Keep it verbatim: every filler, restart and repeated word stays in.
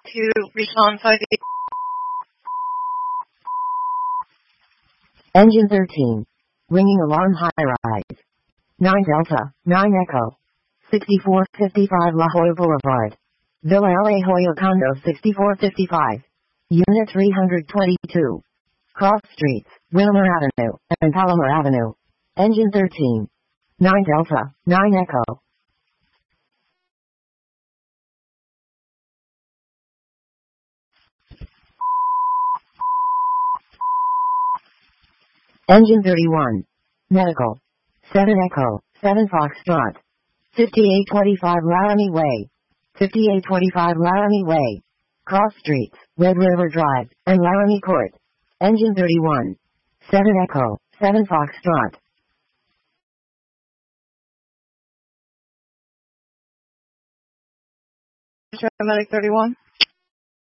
to respond five eight. Engine thirteen. Ringing alarm high rise. nine Delta, nine Echo. sixty-four fifty-five La Jolla Boulevard. Villa La Jolla Condo sixty-four fifty-five. Unit three hundred twenty-two. Cross Streets, Wilmer Avenue, and Palomar Avenue. Engine thirteen. nine Delta, nine Echo. Engine thirty-one. Medical. seven Echo, seven Foxtrot. fifty-eight twenty-five Laramie Way. fifty-eight twenty-five Laramie Way. Cross Streets, Red River Drive, and Laramie Court. Engine thirty-one. seven Echo, seven Foxtrot. Paramedic thirty-one.